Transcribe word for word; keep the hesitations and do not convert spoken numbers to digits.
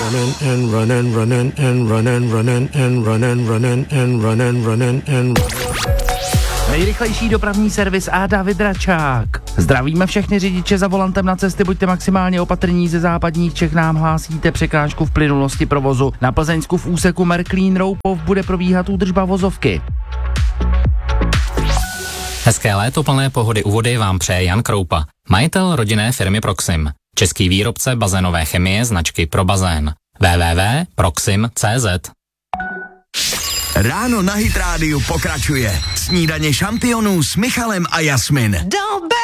and run and run and run and run and run and run and run and run and Nejrychlejší dopravní servis a David Račák. Zdravíme všechny řidiče za volantem na cesty, buďte maximálně opatrní, ze západních Čech nám hlásíte překážku v plynulosti provozu. Na Plzeňsku v úseku Merklín-Roupov bude probíhat údržba vozovky. Hezké léto plné pohody u vody vám přeje Jan Kroupa, majitel rodinné firmy Proxim, český výrobce bazénové chemie značky Pro bazén. w w w tečka proxim tečka c z. Ráno na Hit rádiu pokračuje. Snídaně šampionů s Michalem a Jasmin.